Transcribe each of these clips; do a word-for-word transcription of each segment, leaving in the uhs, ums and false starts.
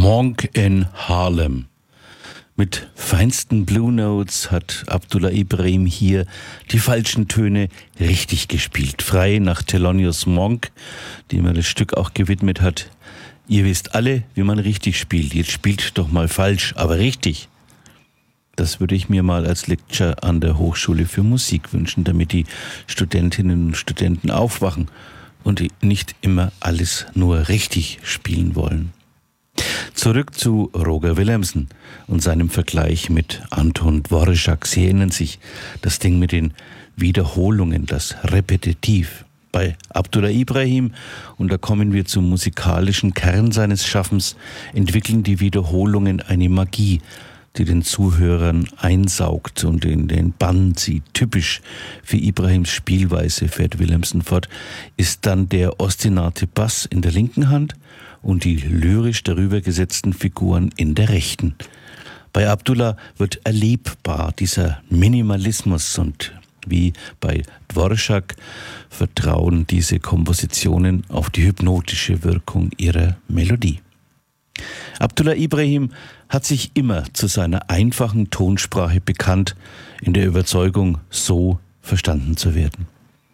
Monk in Harlem. Mit feinsten Blue Notes hat Abdullah Ibrahim hier die falschen Töne richtig gespielt. Frei nach Thelonious Monk, dem er das Stück auch gewidmet hat. Ihr wisst alle, wie man richtig spielt. Jetzt spielt doch mal falsch, aber richtig. Das würde ich mir mal als Lecture an der Hochschule für Musik wünschen, damit die Studentinnen und Studenten aufwachen und nicht immer alles nur richtig spielen wollen. Zurück zu Roger Willemsen und seinem Vergleich mit Anton Dvorak. Sie erinnern sich, das Ding mit den Wiederholungen, das Repetitiv. Bei Abdullah Ibrahim, und da kommen wir zum musikalischen Kern seines Schaffens, entwickeln die Wiederholungen eine Magie, die den Zuhörern einsaugt und in den Bann zieht. Typisch für Ibrahims Spielweise, fährt Willemsen fort, ist dann der ostinate Bass in der linken Hand und die lyrisch darüber gesetzten Figuren in der rechten. Bei Abdullah wird erlebbar dieser Minimalismus, und wie bei Dvorak vertrauen diese Kompositionen auf die hypnotische Wirkung ihrer Melodie. Abdullah Ibrahim hat sich immer zu seiner einfachen Tonsprache bekannt, in der Überzeugung, so verstanden zu werden.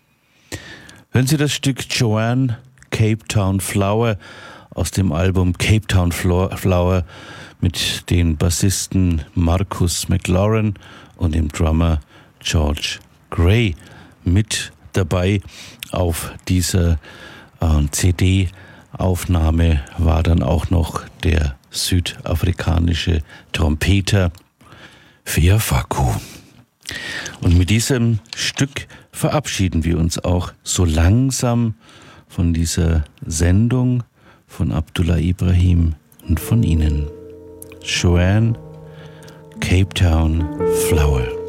Hören Sie das Stück Joanne, Cape Town Flower aus dem Album Cape Town Flower mit den Bassisten Marcus McLaurin und dem Drummer George Gray mit dabei. Auf dieser äh, C D-Aufnahme war dann auch noch der südafrikanische Trompeter Fea Faku. Und mit diesem Stück verabschieden wir uns auch so langsam von dieser Sendung von Abdullah Ibrahim und von Ihnen. Joanne, Cape Town Flower.